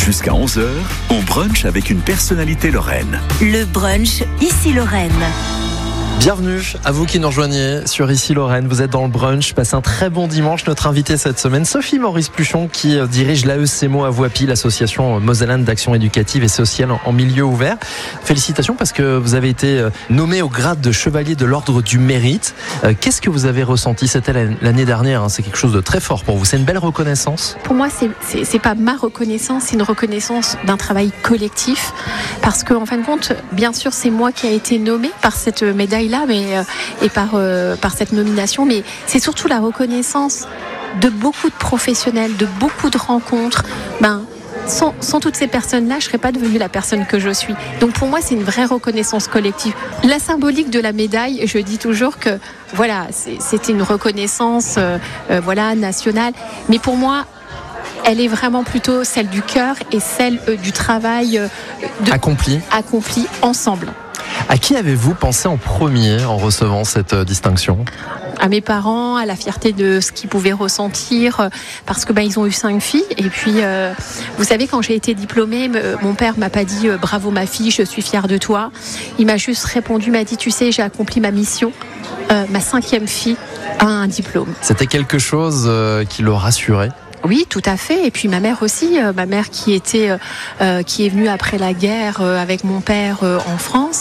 Jusqu'à 11h, on brunch avec une personnalité lorraine. Le brunch Ici Lorraine. Bienvenue à vous qui nous rejoignez sur Ici Lorraine. Vous êtes dans le brunch. Passez un très bon dimanche. Notre invitée cette semaine, Sophie Maurice Pluchon, qui dirige l'AECMO à Voipy, l'association mosellane d'action éducative et sociale en milieu ouvert. Félicitations parce que vous avez été nommé au grade de chevalier de l'ordre du mérite. Qu'est-ce que vous avez ressenti? C'était l'année dernière. C'est quelque chose de très fort pour vous. C'est une belle reconnaissance. Pour moi, c'est pas ma reconnaissance, c'est une reconnaissance d'un travail collectif. Parce que, en fin de compte, bien sûr, c'est moi qui ai été nommée par cette médaille-là, et par cette nomination, mais c'est surtout la reconnaissance de beaucoup de professionnels, de beaucoup de rencontres. Sans toutes ces personnes-là, je ne serais pas devenue la personne que je suis. Donc pour moi, c'est une vraie reconnaissance collective. La symbolique de la médaille, je dis toujours que voilà, c'était une reconnaissance nationale, mais pour moi, elle est vraiment plutôt celle du cœur et celle du travail accompli ensemble. À qui avez-vous pensé en premier en recevant cette distinction ? À mes parents, à la fierté de ce qu'ils pouvaient ressentir, parce que ils ont eu 5 filles. Et puis, vous savez, quand j'ai été diplômée, mon père m'a pas dit « bravo ma fille, je suis fière de toi ». Il m'a juste répondu, m'a dit « tu sais, j'ai accompli ma mission, ma 5e fille a un diplôme ». C'était quelque chose qui le rassurait ? Oui, tout à fait. Et puis ma mère aussi, ma mère qui est venue après la guerre avec mon père en France,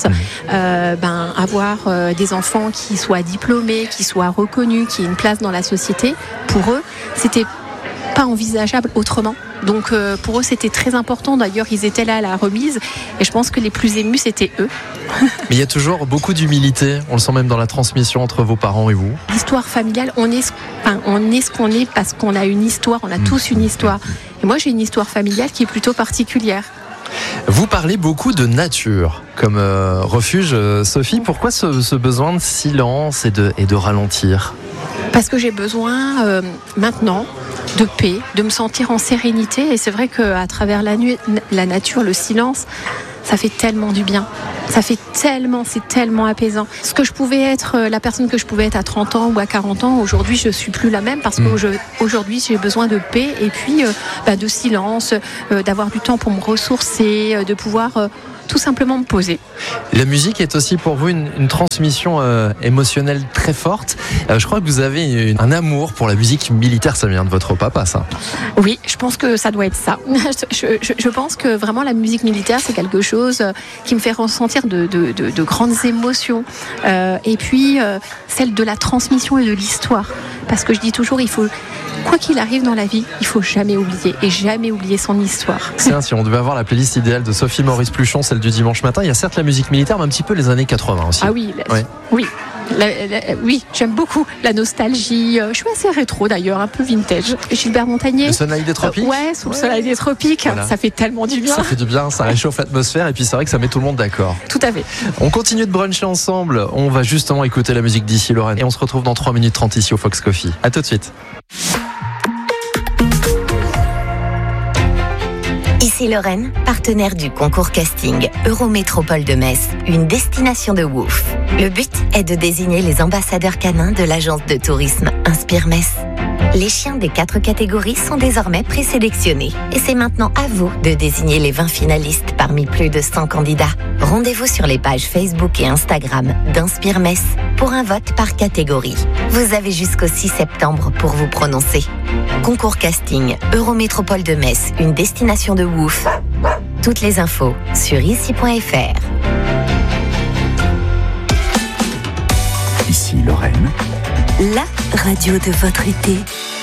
avoir des enfants qui soient diplômés, qui soient reconnus, qui aient une place dans la société, pour eux, c'était pas envisageable autrement. Donc pour eux, c'était très important. D'ailleurs, ils étaient là à la remise et je pense que les plus émus, c'était eux. Mais il y a toujours beaucoup d'humilité, on le sent même dans la transmission entre vos parents et vous. L'histoire familiale, on est ce qu'on est parce qu'on a une histoire, on a tous une histoire. Et moi, j'ai une histoire familiale qui est plutôt particulière. Vous parlez beaucoup de nature comme refuge, Sophie. Pourquoi ce besoin de silence et de ralentir ? Parce que j'ai besoin maintenant de paix, de me sentir en sérénité. Et c'est vrai qu'à travers la nature, le silence, ça fait tellement du bien. C'est tellement apaisant. Ce que je pouvais être, la personne que je pouvais être à 30 ans ou à 40 ans, aujourd'hui, je suis plus la même parce qu'aujourd'hui, j'ai besoin de paix et puis de silence, d'avoir du temps pour me ressourcer, de pouvoir tout simplement me poser. La musique est aussi pour vous une transmission émotionnelle très forte. Je crois que vous avez un amour pour la musique militaire, ça vient de votre papa, ça. Oui, je pense que ça doit être ça. Je pense que vraiment la musique militaire, c'est quelque chose qui me fait ressentir de grandes émotions. Et puis, celle de la transmission et de l'histoire. Parce que je dis toujours, quoi qu'il arrive dans la vie, il faut jamais oublier son histoire. Si on devait avoir la playlist idéale de Sophie Maurice Pluchon, celle du dimanche matin, il y a certes la musique militaire, mais un petit peu les années 80 aussi. Ah oui, oui, j'aime beaucoup la nostalgie. Je suis assez rétro d'ailleurs, un peu vintage. Gilbert Montagnier. Le soleil des tropiques. Sous le soleil des tropiques. Voilà. Ça fait tellement du bien. Ça fait du bien, ça réchauffe l'atmosphère et puis c'est vrai que ça met tout le monde d'accord. Tout à fait. On continue de bruncher ensemble. On va justement écouter la musique d'Ici Lorraine et on se retrouve dans 3 minutes 30 ici au Fox Coffee. À tout de suite. Ici Lorraine, partenaire du concours casting Eurométropole de Metz, une destination de Wouf. Le but est de désigner les ambassadeurs canins de l'agence de tourisme Inspire Metz. Les chiens des 4 catégories sont désormais présélectionnés et c'est maintenant à vous de désigner les 20 finalistes parmi plus de 100 candidats. Rendez-vous sur les pages Facebook et Instagram d'Inspire Metz pour un vote par catégorie. Vous avez jusqu'au 6 septembre pour vous prononcer. Concours casting Eurométropole de Metz, une destination de Wouf. Toutes les infos sur ici.fr. Ici Lorraine. La radio de votre été.